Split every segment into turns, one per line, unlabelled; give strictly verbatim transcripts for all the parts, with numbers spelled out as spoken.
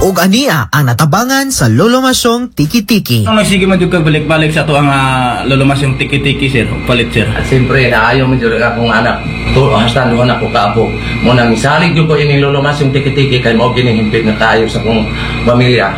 ug ania ang natabangan sa lolomasyong tiki-tiki.
Ang nagsige man jud ka balik-balik sa to ang uh, lolomasyong tiki-tiki sir, palit sir.
At siyempre, naayaw mo dyan akong anak. To, hasta doon ako kaabo. Muna, misalig dyan ko yung lulumas yung tiki-tiki kay mo ginihimpit na tayo sa kong pamilya.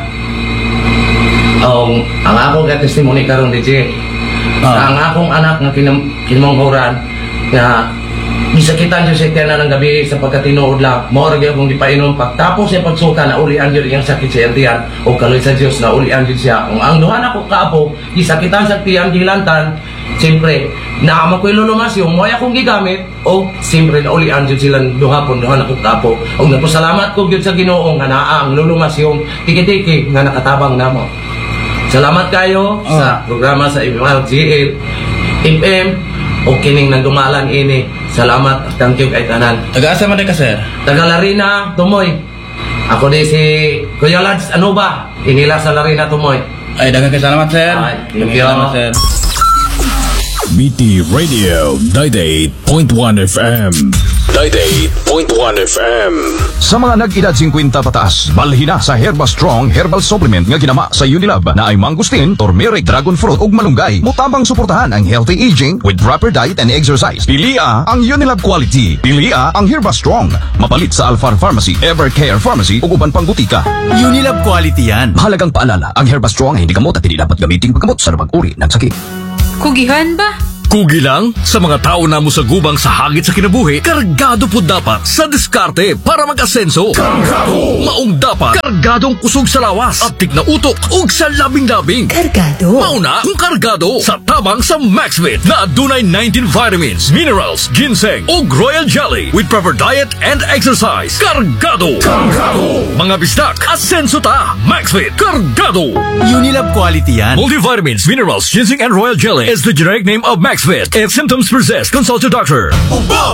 Um, ang akong testimony karon D J,
Ah.
ang akong anak na kinam kinamanghuran na gisakitan dyan sa ikana ng gabi sa pagkatinuod lang. Maurag yung akong di pa inom. Pagtapos yung pagsuka na ulian dyan yung sakit sa tiyan o kaloy sa Diyos na ulian dyan siya. Kung ang duhan ako kaabo, gisakitan sa tiyan, gilantan, siyempre, naamang ko yung lulumas yung moya akong gigamit o siyempre na ulian dyan sila duhapon, duhan ako kapo. O nagpasalamat ko dyan sa Ginoo nga naa ang lulumas yung tiki-tiki nga nakatabang namo. Salamat kayo
Oh.
sa programa sa M L G L F M o kining nagdumalan ini. Salamat, thank you kay tanan.
Taga-asa man ka sir?
Taga Larina, Tumoy. Ako di si Kuya Lads, ano ba? Inila sa Larina, Tumoy.
Ay daghang kay salamat sir.
Ay, thank
Daghang
you.
salamat sir.
B T Radio ninety-eight point one F M. ninety-eight point one F M.
Sa mga nag-edad fifty pataas, balhin na sa Herba Strong Herbal Supplement nga ginama sa Unilab na ay mangustin, turmeric, dragon fruit ug malunggay. Mutabang suportahan ang healthy aging with proper diet and exercise. Pilia ang Unilab quality. Pilia ang Herba Strong. Mapalit sa Alphar Pharmacy, Evercare Pharmacy ug uban pang butika.
Unilab quality yan.
Mahalagang paalala, ang Herba Strong ay hindi gamot at hindi dapat gamitin paggamot sa labang uri ng sakit.
Kugihan ba?
Kugi lang sa mga tao na mo sa gubang sa hagit sa kinabuhi, kargado po dapat sa diskarte para mag-asenso. Kargado! Maong dapat, kargadong kusog sa lawas at tig na utok ug sa labing-labing.
Kargado?
Mauna kung kargado sa tabang sa MaxVit na dunay nineteen vitamins, minerals, ginseng ug royal jelly with proper diet and exercise. Kargado! Kargado! Mga bisdak, asenso ta! MaxVit, kargado!
Unilab quality yan.
Multivitamins, minerals, ginseng and royal jelly is the generic name of MaxVit. If symptoms persist, consult your doctor.
Ubo!